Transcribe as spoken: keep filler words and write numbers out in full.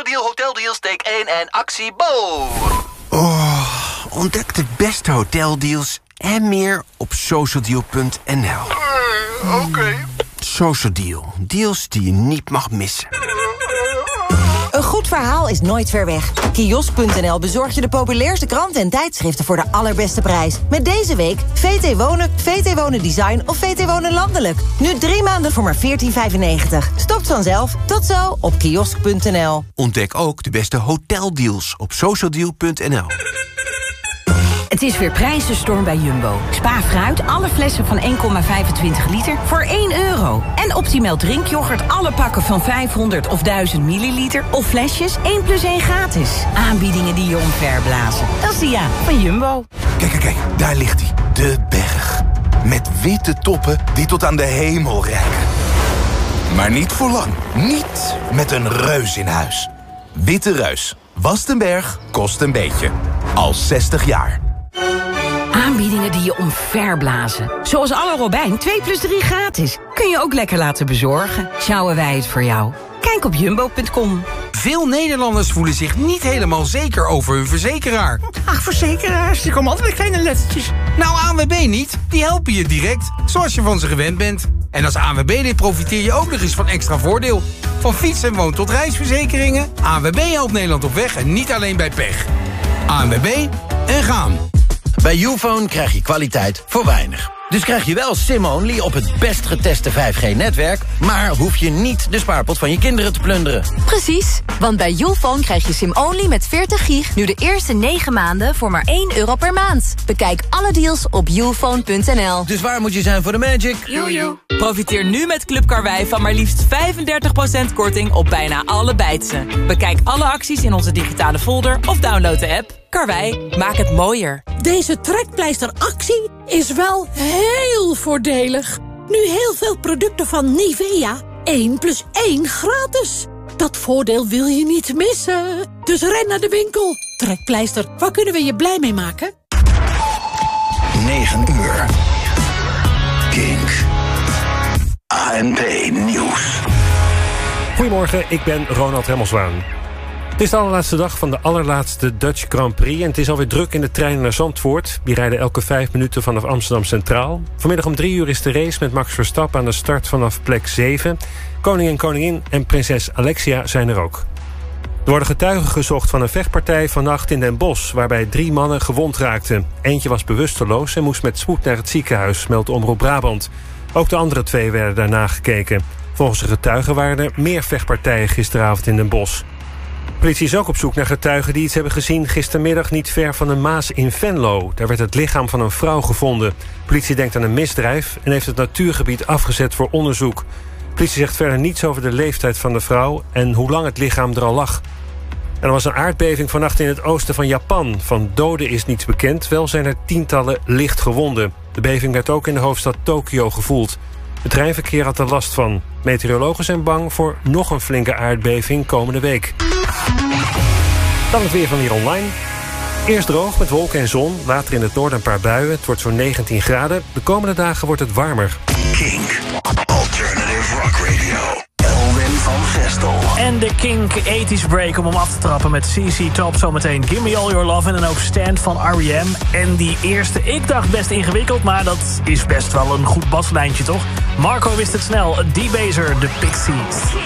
Deal Hoteldeals, take één en actie Bo! Oh, ontdek de beste hoteldeals en meer op socialdeal punt n l. Uh, Oké. Okay. Socialdeal, deals die je niet mag missen. Een goed verhaal is nooit ver weg. Kiosk punt n l bezorgt je de populairste kranten en tijdschriften voor de allerbeste prijs. Met deze week V T Wonen, V T Wonen Design of V T Wonen Landelijk. Nu drie maanden voor maar veertien vijfennegentig. Stopt vanzelf. Tot zo op kiosk punt n l. Ontdek ook de beste hoteldeals op socialdeal punt n l. Het is weer prijzenstorm bij Jumbo. Spa fruit, alle flessen van één komma vijfentwintig liter voor één euro. En Optimal drinkyoghurt, alle pakken van vijfhonderd of duizend milliliter... of flesjes één plus één gratis. Aanbiedingen die je omverblazen. Dat is de ja van Jumbo. Kijk, kijk, kijk, daar ligt hij. De berg. Met witte toppen die tot aan de hemel reiken. Maar niet voor lang. Niet met een reus in huis. Witte Reus. Wast een berg, kost een beetje. Al zestig jaar. Aanbiedingen die je omverblazen. Zoals alle Robijn twee plus drie gratis. Kun je ook lekker laten bezorgen. Sjouwen wij het voor jou. Kijk op jumbo punt com. Veel Nederlanders voelen zich niet helemaal zeker over hun verzekeraar. Ach, verzekeraars, die komen altijd met kleine lettertjes. Nou, A N W B niet. Die helpen je direct, zoals je van ze gewend bent. En als A N W B-lid profiteer je ook nog eens van extra voordeel. Van fiets- en woon- tot reisverzekeringen. A N W B helpt Nederland op weg en niet alleen bij pech. A N W B en gaan. Bij Ufone krijg je kwaliteit voor weinig. Dus krijg je wel SIM-only op het best geteste vijf G-netwerk... maar hoef je niet de spaarpot van je kinderen te plunderen. Precies, want bij Ufone krijg je SIM-only met veertig gig... nu de eerste negen maanden voor maar één euro per maand. Bekijk alle deals op ufone punt n l. Dus waar moet je zijn voor de magic? Jojo. Profiteer nu met Club Karwei van maar liefst vijfendertig procent korting op bijna alle bijtsen. Bekijk alle acties in onze digitale folder of download de app. Karwei, maak het mooier. Deze trekpleisteractie is wel heel voordelig. Nu heel veel producten van Nivea. één plus één gratis. Dat voordeel wil je niet missen. Dus ren naar de winkel. Trekpleister, waar kunnen we je blij mee maken? negen uur. Kink. A N P Nieuws. Goedemorgen, ik ben Ronald Hemmelswaan. Het is de allerlaatste dag van de allerlaatste Dutch Grand Prix... en het is alweer druk in de treinen naar Zandvoort. Die rijden elke vijf minuten vanaf Amsterdam Centraal. Vanmiddag om drie uur is de race met Max Verstappen aan de start vanaf plek zeven. Koning en koningin en prinses Alexia zijn er ook. Er worden getuigen gezocht van een vechtpartij vannacht in Den Bosch... waarbij drie mannen gewond raakten. Eentje was bewusteloos en moest met spoed naar het ziekenhuis, meldt Omroep Brabant. Ook de andere twee werden daarna gekeken. Volgens de getuigen waren er meer vechtpartijen gisteravond in Den Bosch. De politie is ook op zoek naar getuigen die iets hebben gezien... gistermiddag niet ver van de Maas in Venlo. Daar werd het lichaam van een vrouw gevonden. De politie denkt aan een misdrijf en heeft het natuurgebied afgezet voor onderzoek. De politie zegt verder niets over de leeftijd van de vrouw... en hoe lang het lichaam er al lag. Er was een aardbeving vannacht in het oosten van Japan. Van doden is niets bekend, wel zijn er tientallen licht gewonden. De beving werd ook in de hoofdstad Tokio gevoeld. Het treinverkeer had er last van. Meteorologen zijn bang voor nog een flinke aardbeving komende week. Dan het weer van hier online. Eerst droog met wolken en zon. Later in het noorden een paar buien. Het wordt zo'n negentien graden. De komende dagen wordt het warmer. Kink. Alternative Rock Radio. Elwin van Gestel. En de Kink eighties break om hem af te trappen met C C Top. Zometeen Give Me All Your Love en dan ook Stand van R E M. En die eerste, ik dacht best ingewikkeld, maar dat is best wel een goed baslijntje toch? Marco wist het snel. D-Baser, de Pixies.